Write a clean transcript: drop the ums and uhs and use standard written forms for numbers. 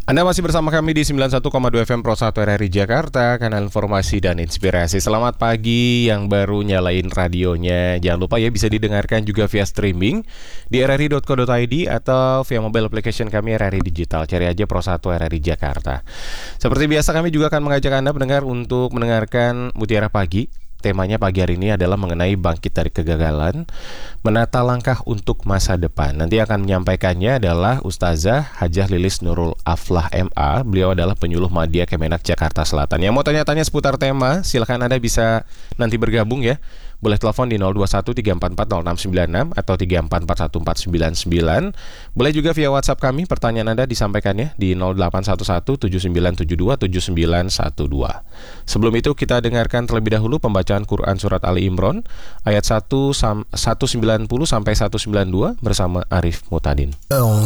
Anda masih bersama kami di 91,2 FM Pro 1 RRI Jakarta, kanal informasi dan inspirasi. Selamat pagi yang baru nyalain radionya. Jangan lupa ya, bisa didengarkan juga via streaming di rri.co.id atau via mobile application kami RRI Digital. Cari aja Pro 1 RRI Jakarta. Seperti biasa, kami juga akan mengajak Anda pendengar untuk mendengarkan Mutiara Pagi. Temanya pagi hari ini adalah mengenai bangkit dari kegagalan, menata langkah untuk masa depan. Nanti akan menyampaikannya adalah Ustazah Hajah Lilis Nurul Aflah MA. Beliau adalah penyuluh Madya Kemenak Jakarta Selatan. Yang mau tanya-tanya seputar tema, silakan Anda bisa nanti bergabung ya. Boleh telepon di 021-344-0696 atau 344-1499. Boleh juga via WhatsApp kami, pertanyaan Anda disampaikannya di 0811-7972-7912. Sebelum itu kita dengarkan terlebih dahulu pembacaan Quran Surat Ali Imran ayat 190 sampai 192 bersama Arif Mutadin.